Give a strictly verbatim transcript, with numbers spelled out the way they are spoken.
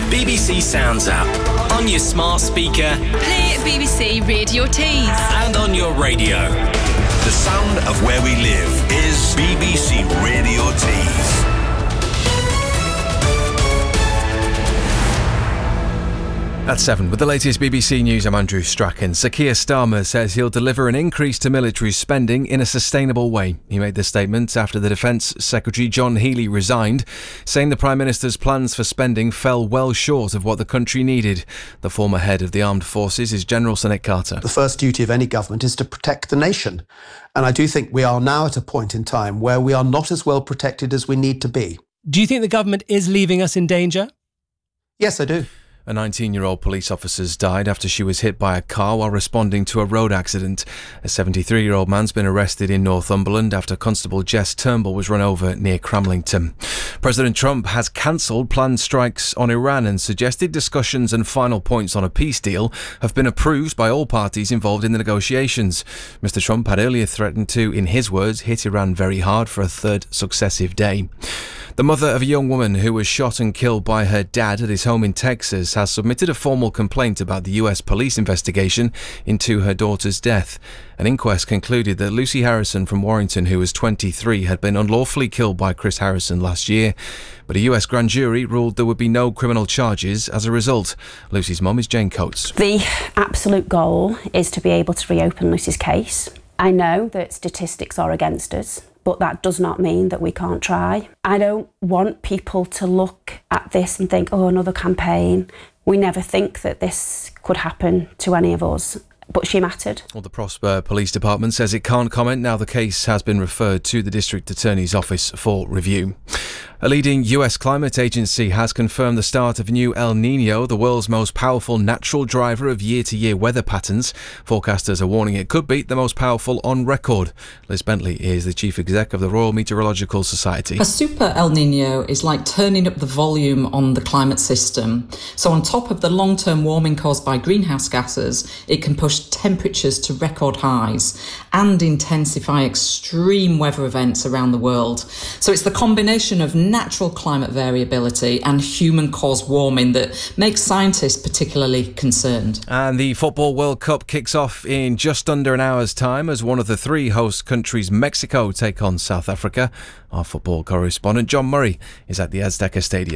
B B C Sounds app, on your smart speaker, Play B B C Radio Tees, and on your radio. The sound of where we live is B B C Radio Tees. At seven, with the latest B B C News, I'm Andrew Strachan. Sir Keir Starmer says he'll deliver an increase to military spending in a sustainable way. He made the statement after the Defence Secretary John Healey resigned, saying the Prime Minister's plans for spending fell well short of what the country needed. The former head of the Armed Forces is General Sir Nick Carter. The first duty of any government is to protect the nation. And I do think we are now at a point in time where we are not as well protected as we need to be. Do you think the government is leaving us in danger? Yes, I do. A nineteen-year-old police officer died after she was hit by a car while responding to a road accident. A seventy-three-year-old man's been arrested in Northumberland after Constable Jess Turnbull was run over near Cramlington. President Trump has cancelled planned strikes on Iran and suggested discussions and final points on a peace deal have been approved by all parties involved in the negotiations. Mister Trump had earlier threatened to, in his words, hit Iran very hard for a third successive day. The mother of a young woman who was shot and killed by her dad at his home in Texas has submitted a formal complaint about the U S police investigation into her daughter's death. An inquest concluded that Lucy Harrison from Warrington, who was twenty-three, had been unlawfully killed by Chris Harrison last year. But a U S grand jury ruled there would be no criminal charges as a result. Lucy's mum is Jane Coates. The absolute goal is to be able to reopen Lucy's case. I know that statistics are against us, but that does not mean that we can't try. I don't want people to look at this and think, oh, another campaign. We never think that this could happen to any of us. But she mattered. Well, the Prosper Police Department says it can't comment now the case has been referred to the District Attorney's Office for review. A leading U S climate agency has confirmed the start of a new El Niño, the world's most powerful natural driver of year-to-year weather patterns. Forecasters are warning it could be the most powerful on record. Liz Bentley is the chief exec of the Royal Meteorological Society. A super El Niño is like turning up the volume on the climate system. So on top of the long-term warming caused by greenhouse gases, it can push temperatures to record highs and intensify extreme weather events around the world. So it's the combination of natural climate variability and human-caused warming that makes scientists particularly concerned. And the Football World Cup kicks off in just under an hour's time as one of the three host countries, Mexico, take on South Africa. Our football correspondent John Murray is at the Azteca Stadium.